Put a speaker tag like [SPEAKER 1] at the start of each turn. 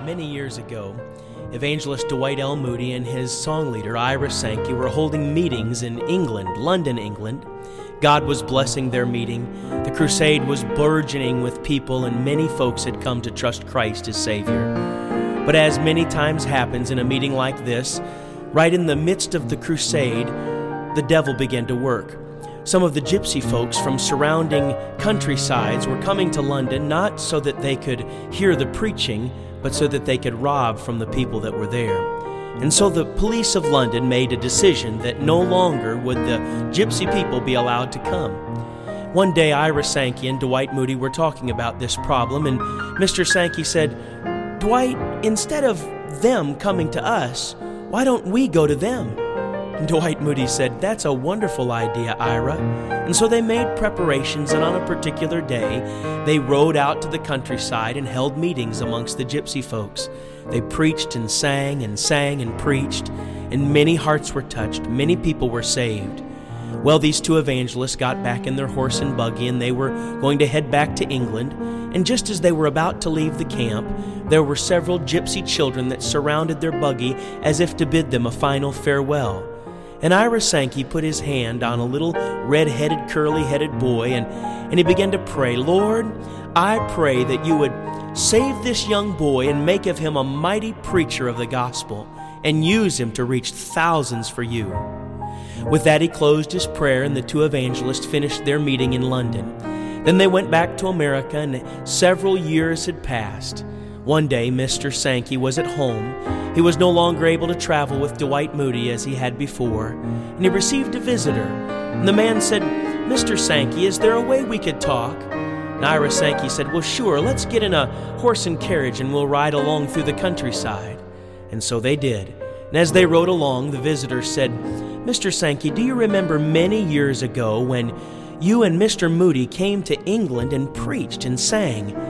[SPEAKER 1] Many years ago, evangelist Dwight L. Moody and his song leader Ira Sankey were holding meetings in England, London, England. God was blessing their meeting. The crusade was burgeoning with people, and many folks had come to trust Christ as Savior. But as many times happens in a meeting like this, right in the midst of the crusade, the devil began to work. Some of the gypsy folks from surrounding countrysides were coming to London not so that they could hear the preaching, but so that they could rob from the people that were there. And so the police of London made a decision that no longer would the gypsy people be allowed to come. One day, Ira Sankey and Dwight Moody were talking about this problem, and Mr. Sankey said, "Dwight, instead of them coming to us, why don't we go to them?" And Dwight Moody said, "That's a wonderful idea, Ira." And so they made preparations, and on a particular day, they rode out to the countryside and held meetings amongst the gypsy folks. They preached and sang and preached, and many hearts were touched. Many people were saved. Well, these two evangelists got back in their horse and buggy, and they were going to head back to England. And just as they were about to leave the camp, there were several gypsy children that surrounded their buggy as if to bid them a final farewell. And Ira Sankey put his hand on a little red-headed, curly-headed boy, and he began to pray, "Lord, I pray that you would save this young boy and make of him a mighty preacher of the gospel and use him to reach thousands for you." With that, he closed his prayer, and the two evangelists finished their meeting in London. Then they went back to America, and several years had passed. One day, Mr. Sankey was at home. He was no longer able to travel with Dwight Moody as he had before, and he received a visitor. And the man said, "Mr. Sankey, is there a way we could talk?" And Ira Sankey said, "Well, sure, let's get in a horse and carriage and we'll ride along through the countryside." And so they did. And as they rode along, the visitor said, "Mr. Sankey, do you remember many years ago when you and Mr. Moody came to England and preached and sang?